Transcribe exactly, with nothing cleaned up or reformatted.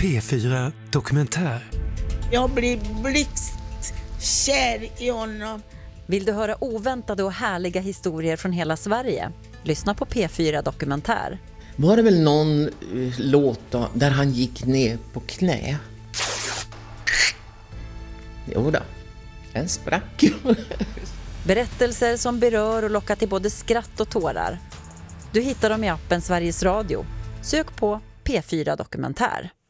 P fyra Dokumentär. Jag blir blixtkär i honom. Vill du höra oväntade och härliga historier från hela Sverige? Lyssna på P fyra Dokumentär. Var det väl någon uh, låt då, där han gick ner på knä? Jo då, en sprack. Berättelser som berör och lockar till både skratt och tårar. Du hittar dem i appen Sveriges Radio. Sök på P fyra Dokumentär.